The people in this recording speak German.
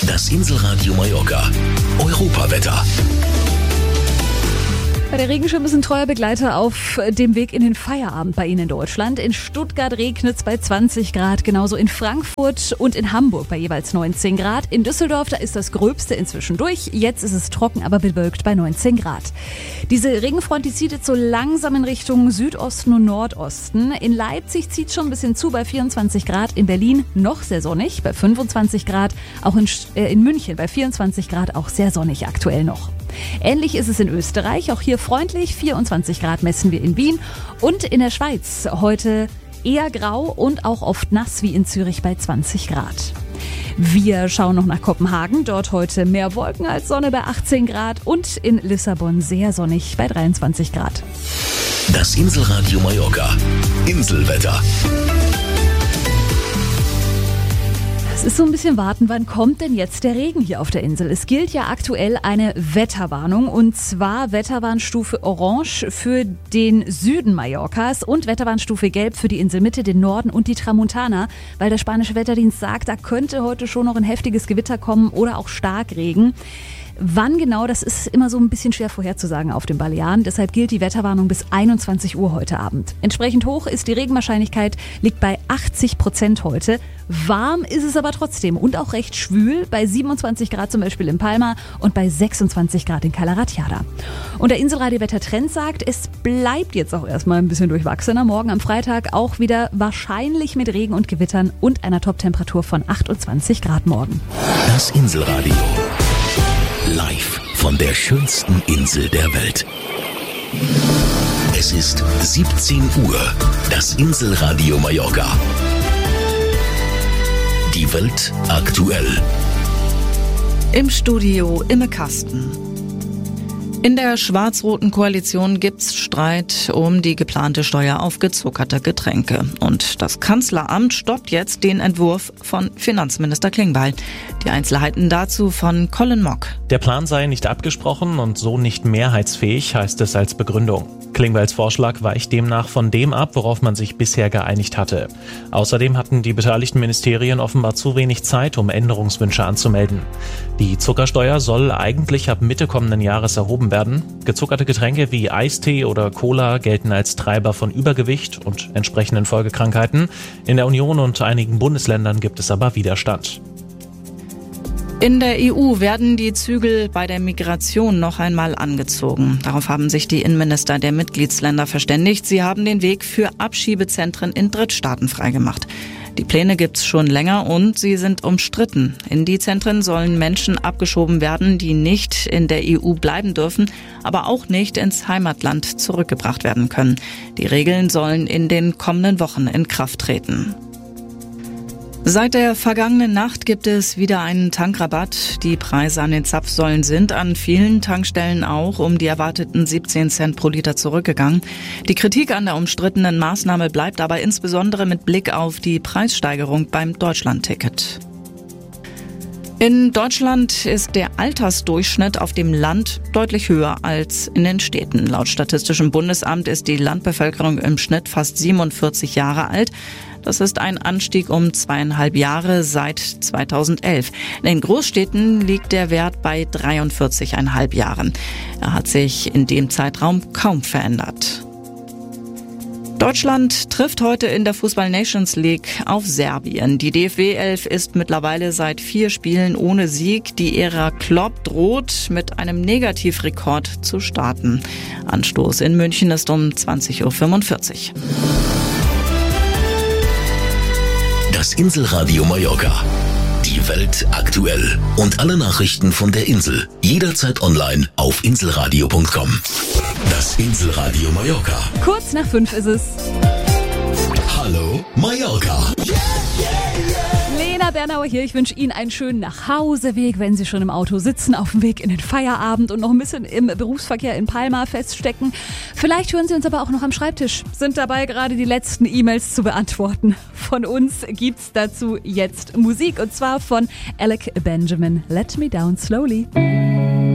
Das Inselradio Mallorca. Europawetter. Der Regenschirm ist ein treuer Begleiter auf dem Weg in den Feierabend bei Ihnen in Deutschland. In Stuttgart regnet es bei 20 Grad, genauso in Frankfurt und in Hamburg bei jeweils 19 Grad. In Düsseldorf, da ist das Gröbste inzwischen durch. Jetzt ist es trocken, aber bewölkt bei 19 Grad. Diese Regenfront, die zieht jetzt so langsam in Richtung Südosten und Nordosten. In Leipzig zieht es schon ein bisschen zu bei 24 Grad. In Berlin noch sehr sonnig bei 25 Grad. Auch in München bei 24 Grad auch sehr sonnig aktuell noch. Ähnlich ist es in Österreich, auch hier freundlich, 24 Grad messen wir in Wien und in der Schweiz heute eher grau und auch oft nass wie in Zürich bei 20 Grad. Wir schauen noch nach Kopenhagen, dort heute mehr Wolken als Sonne bei 18 Grad und in Lissabon sehr sonnig bei 23 Grad. Das Inselradio Mallorca. Inselwetter. Es ist so ein bisschen warten, wann kommt denn jetzt der Regen hier auf der Insel? Es gilt ja aktuell eine Wetterwarnung und zwar Wetterwarnstufe Orange für den Süden Mallorcas und Wetterwarnstufe Gelb für die Inselmitte, den Norden und die Tramontana, weil der spanische Wetterdienst sagt, da könnte heute schon noch ein heftiges Gewitter kommen oder auch Starkregen. Wann genau, das ist immer so ein bisschen schwer vorherzusagen auf den Balearen. Deshalb gilt die Wetterwarnung bis 21 Uhr heute Abend. Entsprechend hoch ist die Regenwahrscheinlichkeit, liegt bei 80% heute. Warm ist es aber trotzdem und auch recht schwül, bei 27 Grad zum Beispiel in Palma und bei 26 Grad in Cala Ratjada. Und der Inselradio-Wettertrend sagt, es bleibt jetzt auch erstmal ein bisschen durchwachsener. Morgen am Freitag auch wieder wahrscheinlich mit Regen und Gewittern und einer Toptemperatur von 28 Grad morgen. Das Inselradio. Live von der schönsten Insel der Welt. Es ist 17 Uhr. Das Inselradio Mallorca. Die Welt aktuell. Im Studio Imme Kasten. In der schwarz-roten Koalition gibt's Streit um die geplante Steuer auf gezuckerte Getränke. Und das Kanzleramt stoppt jetzt den Entwurf von Finanzminister Klingbeil. Die Einzelheiten dazu von Colin Mock. Der Plan sei nicht abgesprochen und so nicht mehrheitsfähig, heißt es als Begründung. Klingbeils Vorschlag weicht demnach von dem ab, worauf man sich bisher geeinigt hatte. Außerdem hatten die beteiligten Ministerien offenbar zu wenig Zeit, um Änderungswünsche anzumelden. Die Zuckersteuer soll eigentlich ab Mitte kommenden Jahres erhoben werden. Gezuckerte Getränke wie Eistee oder Cola gelten als Treiber von Übergewicht und entsprechenden Folgekrankheiten. In der Union und einigen Bundesländern gibt es aber Widerstand. In der EU werden die Zügel bei der Migration noch einmal angezogen. Darauf haben sich die Innenminister der Mitgliedsländer verständigt. Sie haben den Weg für Abschiebezentren in Drittstaaten freigemacht. Die Pläne gibt's schon länger und sie sind umstritten. In die Zentren sollen Menschen abgeschoben werden, die nicht in der EU bleiben dürfen, aber auch nicht ins Heimatland zurückgebracht werden können. Die Regeln sollen in den kommenden Wochen in Kraft treten. Seit der vergangenen Nacht gibt es wieder einen Tankrabatt. Die Preise an den Zapfsäulen sind an vielen Tankstellen auch um die erwarteten 17 Cent pro Liter zurückgegangen. Die Kritik an der umstrittenen Maßnahme bleibt aber insbesondere mit Blick auf die Preissteigerung beim Deutschlandticket. In Deutschland ist der Altersdurchschnitt auf dem Land deutlich höher als in den Städten. Laut Statistischem Bundesamt ist die Landbevölkerung im Schnitt fast 47 Jahre alt. Das ist ein Anstieg um 2,5 Jahre seit 2011. In den Großstädten liegt der Wert bei 43,5 Jahren. Er hat sich in dem Zeitraum kaum verändert. Deutschland trifft heute in der Fußball Nations League auf Serbien. Die DFB-11 ist mittlerweile seit 4 Spielen ohne Sieg. Die Ära Klopp droht mit einem Negativrekord zu starten. Anstoß in München ist um 20:45 Uhr. Das Inselradio Mallorca. Die Welt aktuell. Und alle Nachrichten von der Insel. Jederzeit online auf inselradio.com. Das Inselradio Mallorca. Kurz nach 5 ist es. Hallo Mallorca. Lena Bernauer hier. Ich wünsche Ihnen einen schönen Nachhauseweg, wenn Sie schon im Auto sitzen, auf dem Weg in den Feierabend und noch ein bisschen im Berufsverkehr in Palma feststecken. Vielleicht hören Sie uns aber auch noch am Schreibtisch. Sind dabei, gerade die letzten E-Mails zu beantworten. Von uns gibt's dazu jetzt Musik und zwar von Alec Benjamin. Let Me Down Slowly.